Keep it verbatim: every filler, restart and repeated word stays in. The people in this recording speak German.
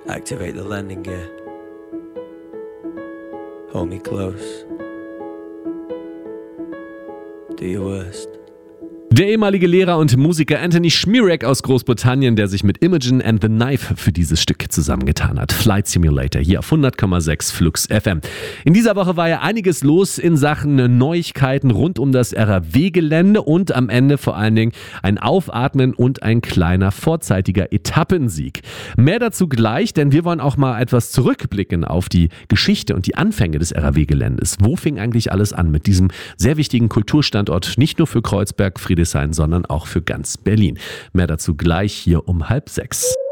Activate the landing gear. Hold me close. Do your worst. Der ehemalige Lehrer und Musiker Anthony Schmierek aus Großbritannien, der sich mit Imogen and the Knife für dieses Stück zusammengetan hat. Flight Simulator hier auf hundert Komma sechs Flux F M. In dieser Woche war ja einiges los in Sachen Neuigkeiten rund um das R A W-Gelände und am Ende vor allen Dingen ein Aufatmen und ein kleiner vorzeitiger Etappensieg. Mehr dazu gleich, denn wir wollen auch mal etwas zurückblicken auf die Geschichte und die Anfänge des R A W-Geländes. Wo fing eigentlich alles an mit diesem sehr wichtigen Kulturstandort, nicht nur für Kreuzberg, Friedrichshain, sondern auch für ganz Berlin. Mehr dazu gleich hier um halb sechs.